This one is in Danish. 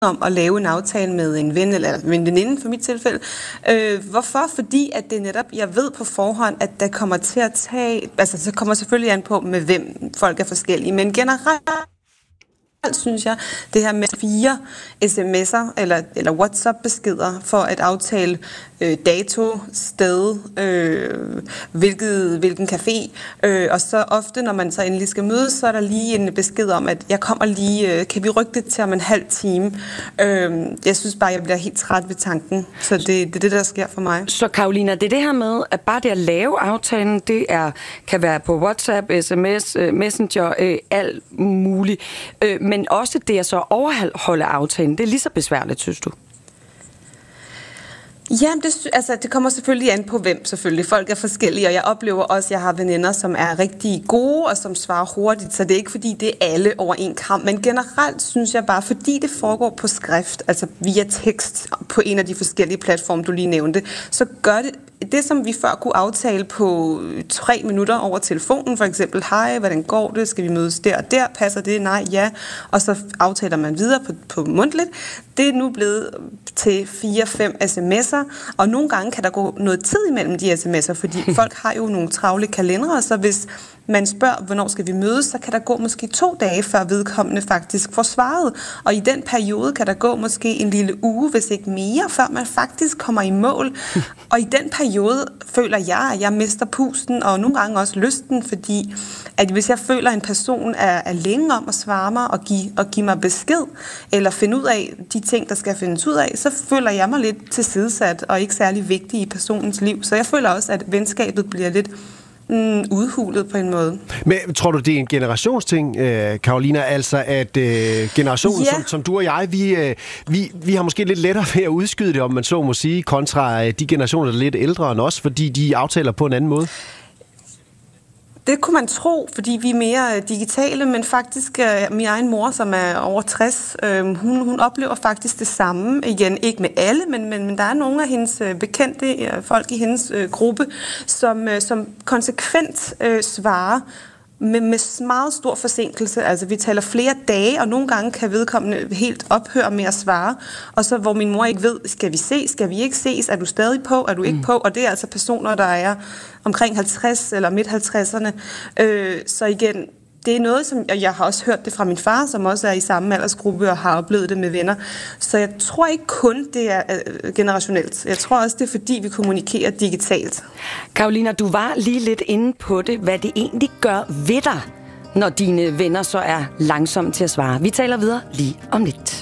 om at lave en aftale med en ven eller en veninde for mit tilfælde. Hvorfor? Fordi at det netop, jeg ved på forhånd, at der kommer til at tage, altså så kommer selvfølgelig an på, med hvem folk er forskellige, men generelt synes jeg, det her med 4 sms'er eller WhatsApp-beskeder for at aftale dato, sted, hvilken café, og så ofte, når man så endelig skal mødes, så er der lige en besked om, at jeg kommer lige, kan vi rykke det til om en halv time? Jeg synes bare, jeg bliver helt træt ved tanken, så det er det, der sker for mig. Så Karolina, det er det her med, at bare det at lave aftalen, det kan være på WhatsApp, sms, Messenger, alt muligt, men også det at så overholde aftalen, det er lige så besværligt, synes du? Jamen, det kommer selvfølgelig an på hvem, selvfølgelig. Folk er forskellige, og jeg oplever også, at jeg har veninder, som er rigtig gode, og som svarer hurtigt, så det er ikke fordi, det er alle over en kamp. Men generelt synes jeg bare, fordi det foregår på skrift, altså via tekst på en af de forskellige platforme, du lige nævnte, så gør det, som vi før kunne aftale på 3 minutter over telefonen, for eksempel, hej, hvordan går det, skal vi mødes der og der, passer det, nej, ja, og så aftaler man videre på mundtligt. Det er nu blevet til 4-5 sms'er, og nogle gange kan der gå noget tid imellem de sms'er, fordi folk har jo nogle travle kalendere, så hvis man spørger, hvornår skal vi mødes, så kan der gå måske 2 dage, før vedkommende faktisk får svaret. Og i den periode kan der gå måske en lille uge, hvis ikke mere, før man faktisk kommer i mål. Og i den periode føler jeg, at jeg mister pusten, og nogle gange også lysten, fordi at hvis jeg føler, at en person er længe om at svare mig og give mig besked, eller finde ud af de ting, der skal findes ud af, så føler jeg mig lidt tilsidesat og ikke særlig vigtig i personens liv. Så jeg føler også, at venskabet bliver lidt udhulet på en måde. Men tror du, det er en generationsting, Karolina? Altså, at generationen, som du og jeg, vi har måske lidt lettere ved at udskyde det, om man så må sige, kontra de generationer, der er lidt ældre end os, fordi de aftaler på en anden måde? Det kunne man tro, fordi vi er mere digitale, men faktisk min egen mor, som er over 60, hun oplever faktisk det samme. Igen, ikke med alle, men der er nogle af hendes bekendte folk i hendes gruppe, som konsekvent svarer med meget stor forsinkelse. Altså, vi taler flere dage, og nogle gange kan vedkommende helt ophøre med at svare. Og så, hvor min mor ikke ved, skal vi ses, skal vi ikke ses, er du stadig på, er du ikke på? Og det er altså personer, der er omkring 50 eller midt-50'erne. Så igen, det er noget, som jeg har også hørt det fra min far, som også er i samme aldersgruppe og har oplevet det med venner. Så jeg tror ikke kun, det er generationelt. Jeg tror også, det er fordi, vi kommunikerer digitalt. Karolina, du var lige lidt inde på det, hvad det egentlig gør ved dig, når dine venner så er langsomme til at svare. Vi taler videre lige om lidt.